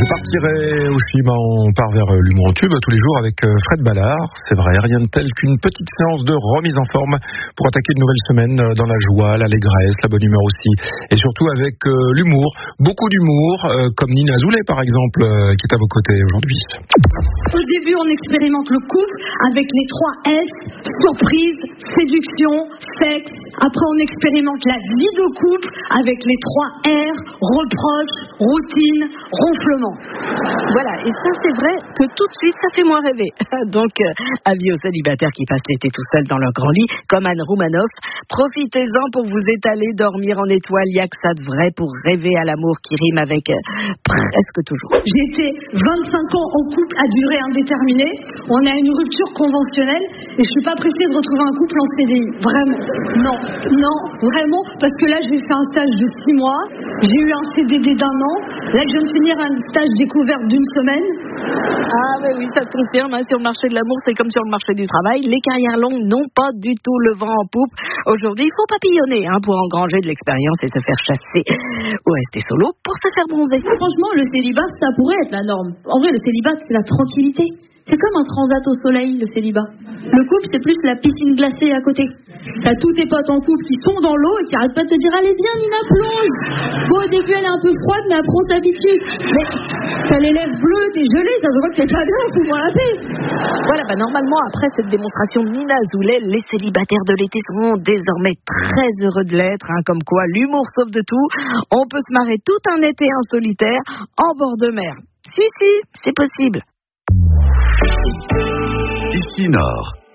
Partirait au cinéma, on part vers l'humour en tube tous les jours avec Fred Ballard. C'est vrai, rien de tel qu'une petite séance de remise en forme pour attaquer une nouvelle semaine dans la joie, l'allégresse, la bonne humeur aussi. Et surtout avec l'humour, beaucoup d'humour, comme Nina Azoulay par exemple, qui est à vos côtés aujourd'hui. Au début, on expérimente le couple avec les 3 S, surprise, séduction, sexe. Après, on expérimente la vie de couple avec les 3 R, reproche, routine, ronflement. Voilà, et ça c'est vrai que tout de suite ça fait moins rêver. Donc, avis aux célibataires qui passent l'été tout seuls dans leur grand lit, comme Anne Roumanoff, profitez-en pour vous étaler, dormir en étoile, il n'y a que ça de vrai pour rêver à l'amour qui rime avec presque toujours. J'ai été 25 ans en couple à durée indéterminée, on a une rupture conventionnelle et je suis pas pressée de retrouver un couple en CDI, vraiment. Non, vraiment, parce que là je vais faire un stage de 6 mois, j'ai eu un CDD d'1 an, là je viens de finir un stage découverte d'1 semaine. Ah oui, ça se confirme, hein, sur le marché de l'amour, c'est comme sur le marché du travail. Les carrières longues n'ont pas du tout le vent en poupe. Aujourd'hui, il faut papillonner pour engranger de l'expérience et se faire chasser ou rester solo pour se faire bronzer. Franchement, le célibat, ça pourrait être la norme. En vrai, le célibat, c'est la tranquillité. C'est comme un transat au soleil, le célibat. Le couple, c'est plus la piscine glacée à côté. T'as tous tes potes en couple qui sont dans l'eau et qui arrêtent pas de te dire allez viens Nina, plonge. Bon, au début elle est un peu froide mais après on s'habitue. Mais t'as les lèvres bleues, t'es gelée, ça se voit que t'es pas bien, faut voir la paix. Voilà, normalement après cette démonstration de Nina Azoulay, les célibataires de l'été seront désormais très heureux de l'être, comme quoi l'humour sauve de tout. On peut se marrer tout un été en solitaire en bord de mer. Si, c'est possible. Ici Nord.